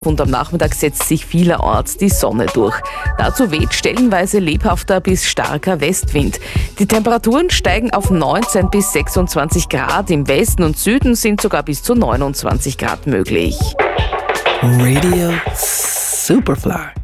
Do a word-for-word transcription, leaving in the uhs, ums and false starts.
Und am Nachmittag setzt sich vielerorts die Sonne durch. Dazu weht stellenweise lebhafter bis starker Westwind. Die Temperaturen steigen auf neunzehn bis sechsundzwanzig Grad. Im Westen und Süden sind sogar bis zu neunundzwanzig Grad möglich. Radio Superfly.